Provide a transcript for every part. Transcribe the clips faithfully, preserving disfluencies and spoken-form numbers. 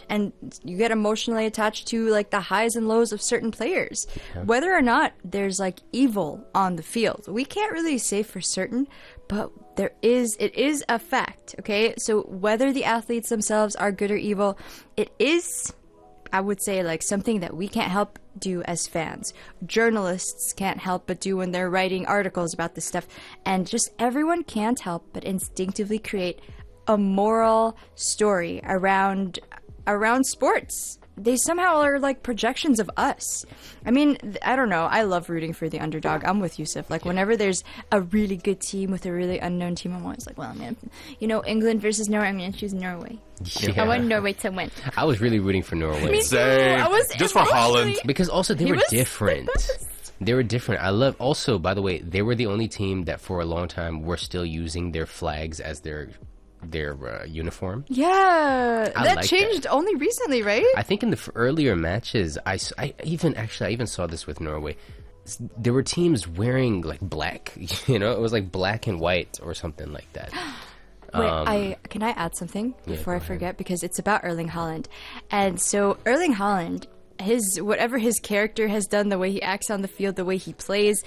and you get emotionally attached to like the highs and lows of certain players. Yeah. Whether or not there's like evil on the field, we can't really say for certain, but there is, it is a fact, okay? So whether the athletes themselves are good or evil, it is, I would say, like something that we can't help do as fans. Journalists can't help but do when they're writing articles about this stuff. And just everyone can't help but instinctively create a moral story around around sports. They somehow are like projections of us. I mean, I don't know. I love rooting for the underdog. I'm with Yusuf. Like, whenever there's a really good team with a really unknown team, I'm always like, well, man, you know, England versus Norway, I'm going to choose Norway. Yeah. I want Norway to win. I was really rooting for Norway. Me too. I was just for Holland. Because also they He were was different. the best. They were different. I love, also, by the way, they were the only team that for a long time were still using their flags as their their uh, uniform. Yeah, I that like changed that. only recently, right? I think in the f- earlier matches, I, s- I even actually I even saw this with Norway. S- There were teams wearing like black, you know, it was like black and white or something like that. Wait, Um, I can I add something yeah, before I go forget, because it's about Erling Haaland. And so Erling Haaland, his whatever his character has done, the way he acts on the field, the way he plays,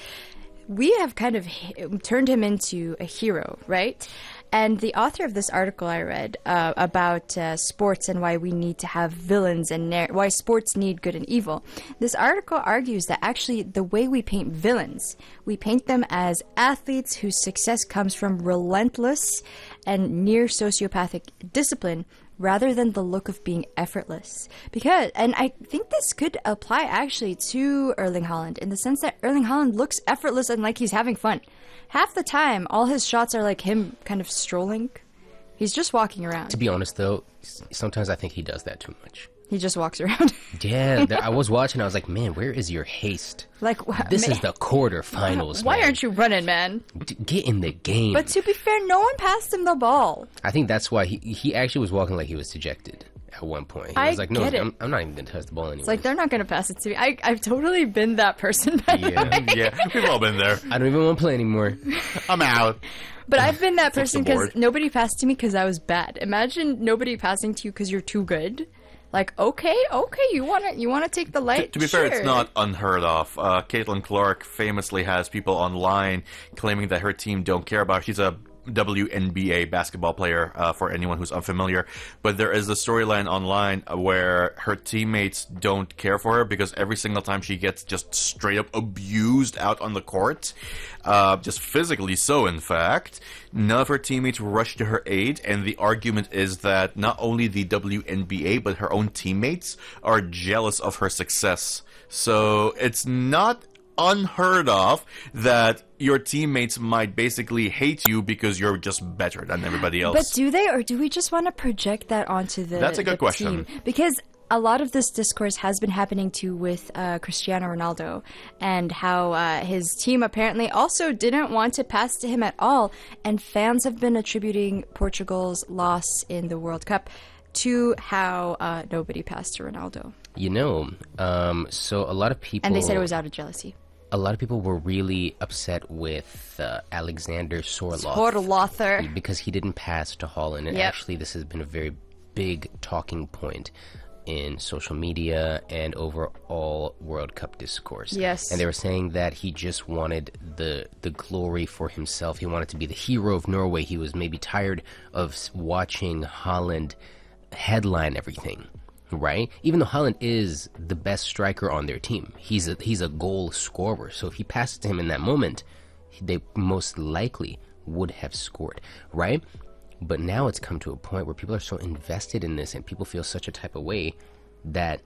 we have kind of h- turned him into a hero, right? And the author of this article I read uh, about uh, sports and why we need to have villains and nar- why sports need good and evil. This article argues that actually the way we paint villains, we paint them as athletes whose success comes from relentless and near sociopathic discipline rather than the look of being effortless. Because, and I think this could apply actually to Erling Haaland in the sense that Erling Haaland looks effortless and like he's having fun. Half the time, all his shots are like him kind of strolling. He's just walking around. To be honest, though, s- sometimes I think he does that too much. He just walks around. Yeah, th- I was watching. I was like, man, where is your haste? Like, wha- This man, is the quarterfinals. why man. aren't you running, man? D- get in the game? But to be fair, no one passed him the ball. I think that's why he he actually was walking like he was dejected at one point. He I was like, no, get it. I'm, I'm not even going to touch the ball anymore. It's like, they're not going to pass it to me. I, I've totally been that person, by the Yeah. way. Yeah, we've all been there. I don't even want to play anymore. I'm out. But I've been that Flip the person because board. nobody passed to me because I was bad. Imagine nobody passing to you because you're too good. Like, okay, okay, you want to you want to take the To, light? to be Sure. fair, it's not unheard of. Uh, Caitlin Clark famously has people online claiming that her team don't care about her. She's a W N B A basketball player, uh, for anyone who's unfamiliar. But there is a storyline online where her teammates don't care for her because every single time she gets just straight up abused out on the court, uh, just physically so, in fact, none of her teammates rush to her aid. And the argument is that not only the W N B A, but her own teammates are jealous of her success. So it's not unheard of that your teammates might basically hate you because you're just better than everybody else. But do they, or do we just want to project that onto the That's a good the question. team? Because a lot of this discourse has been happening too with uh, Cristiano Ronaldo and how uh, his team apparently also didn't want to pass to him at all, and fans have been attributing Portugal's loss in the World Cup to how uh, nobody passed to Ronaldo. You know, um, so a lot of people... And they said it was out of jealousy. A lot of people were really upset with uh, Alexander Sorloth. Sorlother. Because he didn't pass to Holland. And Yep. actually, this has been a very big talking point in social media and overall World Cup discourse. Yes. And they were saying that he just wanted the the glory for himself. He wanted to be the hero of Norway. He was maybe tired of s- watching Holland headline everything. Right? Even though Holland is the best striker on their team, he's a he's a goal scorer. So if he passes to him in that moment, they most likely would have scored, right? But now it's come to a point where people are so invested in this and people feel such a type of way that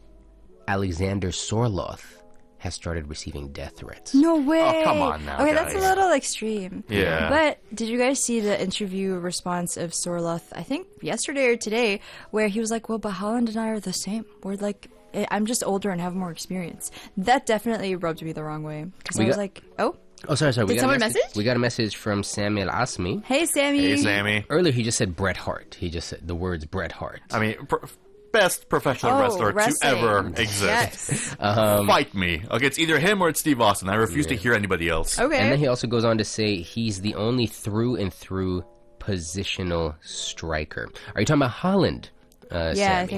Alexander Sorloth has started receiving death threats. No way. Oh, come on now, Okay, that's a guys. little extreme. Yeah. But did you guys see the interview response of Sorloth, I think yesterday or today, where he was like, well, but Holland and I are the same. We're like, I- I'm just older and have more experience. That definitely rubbed me the wrong way. Because I We was got- like, oh, Oh, sorry, sorry. We Did got a someone message? message? We got a message from Samuel Asmi. hey, Sammy. Hey, Sammy. Earlier, he just said Bret Hart. He just said the words Bret Hart. I mean, pr- best professional Oh, wrestler wrestling. to ever exist. Yes. Fight me. Okay, it's either him or it's Steve Austin. I refuse to hear anybody else. Okay. And then he also goes on to say he's the only through and through positional striker. Are you talking about Holland? Uh, yeah, I Sammy? think